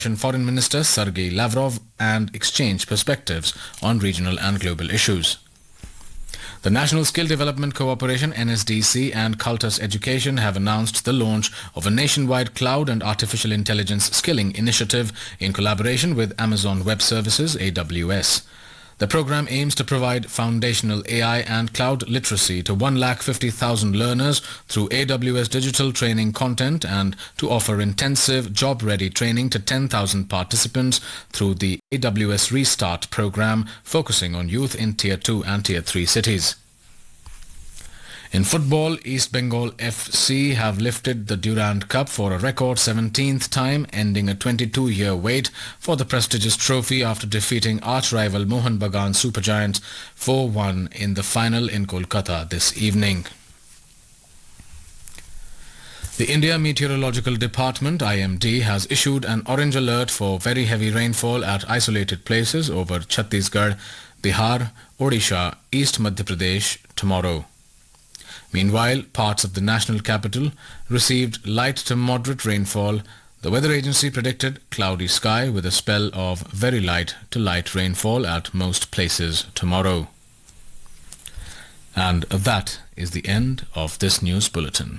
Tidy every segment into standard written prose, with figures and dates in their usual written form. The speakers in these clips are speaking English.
Foreign Minister Sergei Lavrov and exchange perspectives on regional and global issues. The National Skill Development Cooperation (NSDC) and Cultus Education have announced the launch of a nationwide cloud and artificial intelligence skilling initiative in collaboration with Amazon Web Services (AWS). The program aims to provide foundational AI and cloud literacy to 150,000 learners through AWS digital training content and to offer intensive job-ready training to 10,000 participants through the AWS Restart program, focusing on youth in Tier 2 and Tier 3 cities. In football, East Bengal FC have lifted the Durand Cup for a record 17th time, ending a 22-year wait for the prestigious trophy after defeating arch-rival Mohun Bagan Supergiants 4-1 in the final in Kolkata this evening. The India Meteorological Department (IMD) has issued an orange alert for very heavy rainfall at isolated places over Chhattisgarh, Bihar, Odisha, East Madhya Pradesh tomorrow. Meanwhile, parts of the national capital received light to moderate rainfall. The weather agency predicted cloudy sky with a spell of very light to light rainfall at most places tomorrow. And that is the end of this news bulletin.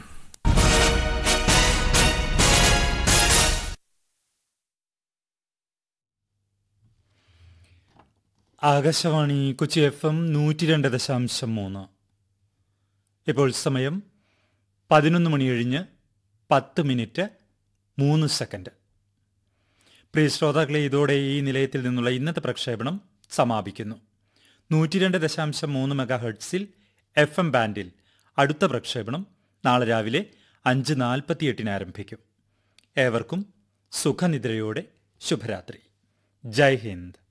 Akashvani Kochi FM 102.3. ഇപ്പോൾ സമയം 11:10:03. പ്രിയ ശ്രോതാക്കളെ, ഇതോടെ ഈ നിലയത്തിൽ നിന്നുള്ള ഇന്നത്തെ പ്രക്ഷേപണം സമാപിക്കുന്നു. 102.3 മെഗാഹെർട്സിൽ FM ബാൻഡിൽ അടുത്ത പ്രക്ഷേപണം നാളെ രാവിലെ 5:48 ആരംഭിക്കും. ഏവർക്കും സുഖനിദ്രയോടെ ശുഭരാത്രി. ജയ് ഹിന്ദ്.